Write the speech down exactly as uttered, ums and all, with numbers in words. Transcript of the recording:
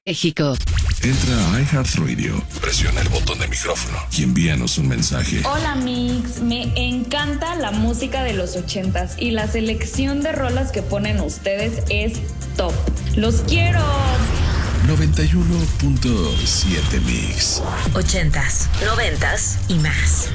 México. Entra a iHeartRadio, presiona el botón de micrófono y envíanos un mensaje. Hola Mix, me encanta la música de los ochentas y la selección de rolas que ponen ustedes es top. ¡Los quiero! noventa y uno punto siete Mix. Ochentas, noventas y más.